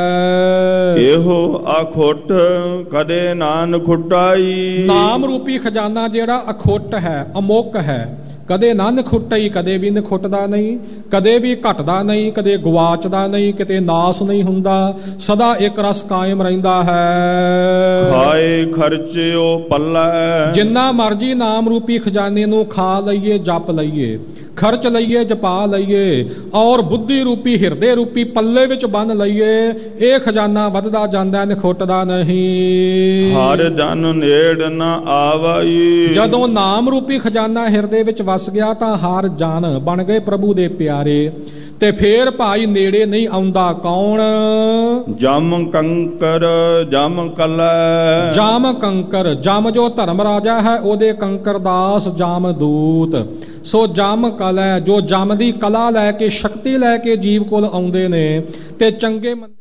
ਹੈ। ਇਹੋ ਅਖੁੱਟ ਕਦੇ ਨਾਨ ਖੁਟਾਈ। ਨਾਮ ਰੂਪੀ ਖਜ਼ਾਨਾ ਜਿਹੜਾ ਅਖੁੱਟ ਹੈ, ਅਮੁੱਕ ਹੈ, ਕਦੇ ਨਾ ਨਖੁੱਟਈ, ਕਦੇ ਵੀ ਨਖੁੱਟਦਾ ਨਹੀਂ, ਕਦੇ ਵੀ ਘਟਦਾ ਨਹੀਂ, ਕਦੇ ਗਵਾਚਦਾ ਨਹੀਂ, ਕਿਤੇ ਨਾਸ ਨਹੀਂ ਹੁੰਦਾ, ਸਦਾ ਇੱਕ ਰਸ ਕਾਇਮ ਰਹਿੰਦਾ ਹੈ। ਖਾਏ ਖਰਚਿਓ ਪੱਲੇ। ਜਿੰਨਾ ਮਰਜੀ ਨਾਮ ਰੂਪੀ ਖਜ਼ਾਨੇ ਨੂੰ ਖਾ ਲਈਏ, ਜਪ ਲਈਏ, ਖਰਚ ਲਈਏ, ਜਪਾ ਲਈਏ, ਔਰ ਬੁੱਧੀ ਰੂਪੀ ਹਿਰਦੇ ਰੂਪੀ ਪੱਲੇ ਵਿੱਚ ਬੰਨ ਲਈਏ, ਇਹ ਖਜ਼ਾਨਾ ਵੱਧਦਾ ਜਾਂਦਾ, ਨਖੁੱਟਦਾ ਨਹੀਂ। ਹਰ ਜਨ ਨੇੜ ਨਾ ਆਵਈ। ਜਦੋਂ ਨਾਮ ਰੂਪੀ ਖਜ਼ਾਨਾ ਹਿਰਦੇ ਵਿੱਚ ਵਸ ਗਿਆ ਤਾਂ ਹਰ ਜਨ ਬਣ ਗਏ ਪ੍ਰਭੂ ਦੇ ਪਿਆਰੇ, ਤੇ ਫੇਰ ਭਾਈ ਨੇੜੇ ਨਹੀਂ ਆਉਂਦਾ ਕੌਣ? ਜਮ ਕੰਕਰ ਜਮ ਕਲੈ। ਜਮ ਕੰਕਰ, ਜਮ ਜੋ ਧਰਮ ਰਾਜਾ ਹੈ, ਉਹਦੇ ਕੰਕਰ ਦਾਸ ਜਮ ਦੂਤ। ਸੋ ਜਮ ਕਲੈ, ਜੋ ਜਮ ਦੀ ਕਲਾ ਲੈ ਕੇ, ਸ਼ਕਤੀ ਲੈ ਕੇ ਜੀਵ ਕੋਲ ਆਉਂਦੇ ਨੇ, ਤੇ ਚੰਗੇ